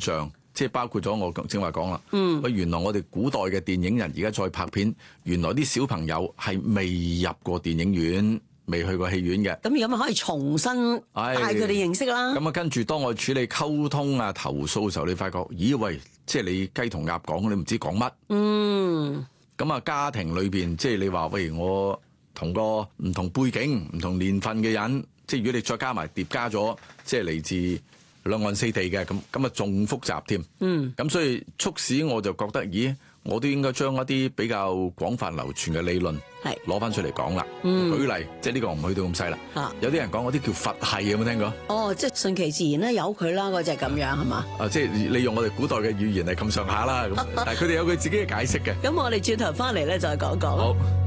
象，即係包括咗我正話講啦。原來我哋古代嘅電影人而家再拍片，原來啲小朋友係未入過電影院，未去過戲院嘅。 咁而家咪可以重新帶佢哋認識啦。 咁啊，跟住當我處理溝通啊、投訴嘅時候，你發覺，咦喂，即係你雞同鴨講，你唔知講乜。咁啊，家庭裏邊即係你話，喂，我同個唔同背景、唔同年份嘅人，即係如果你再加埋疊加咗，即係嚟自兩岸四地嘅，咁啊仲複雜添。咁所以促使我就覺得，咦，我都應該將一啲比較廣泛流傳嘅理論攞翻出嚟講啦。舉例，即係呢個我唔去到咁細啦。有啲人講嗰啲叫佛系，有冇聽過？ 哦，即係順其自然咧，由佢啦，嗰隻咁樣係嘛？ 即係你用我哋古代嘅語言係咁上下啦。但係佢哋有佢自己嘅解釋嘅。 咁我哋轉頭翻嚟咧，再講講。 好。